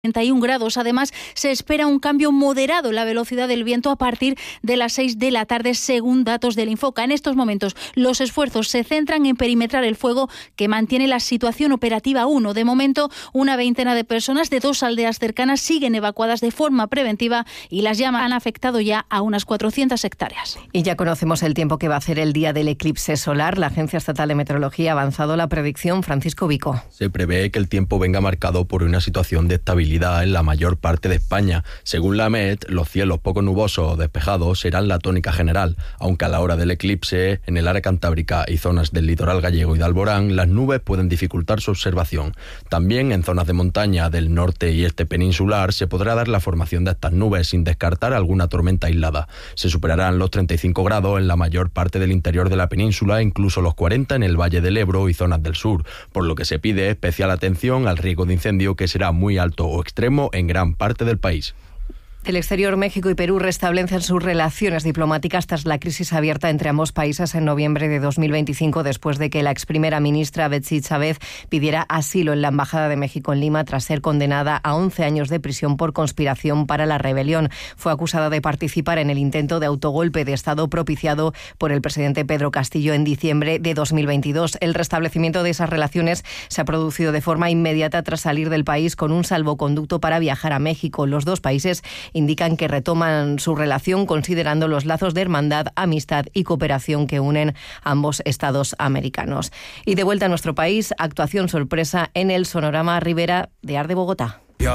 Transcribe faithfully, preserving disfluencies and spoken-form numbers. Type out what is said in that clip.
treinta y un grados. Además, se espera un cambio moderado en la velocidad del viento a partir de las seis de la tarde, según datos del Infoca. En estos momentos, los esfuerzos se centran en perimetrar el fuego que mantiene la situación operativa uno. De momento, una veintena de personas de dos aldeas cercanas siguen evacuadas de forma preventiva y las llamas han afectado ya a unas cuatrocientas hectáreas. Y ya conocemos el tiempo que va a hacer el día del eclipse solar. La Agencia Estatal de Meteorología ha avanzado la predicción. Francisco Vico. Se prevé que el tiempo venga marcado por una situación de estabilidad en la mayor parte de España. Según la Met, los cielos poco nubosos o despejados serán la tónica general, aunque a la hora del eclipse, en el área cantábrica y zonas del litoral gallego y de Alborán, las nubes pueden dificultar su observación. También en zonas de montaña del norte y este peninsular se podrá dar la formación de estas nubes sin descartar alguna tormenta aislada. Se superarán los treinta y cinco grados en la mayor parte del interior de la península, incluso los cuarenta en el Valle del Ebro y zonas del sur, por lo que se pide especial atención al riesgo de incendio, que será muy alto o extremo en gran parte del país. Del exterior, México y Perú restablecen sus relaciones diplomáticas tras la crisis abierta entre ambos países en noviembre de dos mil veinticinco, después de que la ex primera ministra Betsy Chávez pidiera asilo en la Embajada de México en Lima tras ser condenada a once años de prisión por conspiración para la rebelión. Fue acusada de participar en el intento de autogolpe de Estado propiciado por el presidente Pedro Castillo en diciembre de dos mil veintidós. El restablecimiento de esas relaciones se ha producido de forma inmediata tras salir del país con un salvoconducto para viajar a México. Los dos países indican que retoman su relación considerando los lazos de hermandad, amistad y cooperación que unen ambos estados americanos. Y de vuelta a nuestro país, actuación sorpresa en el Sonorama Ribera de Ar de Bogotá.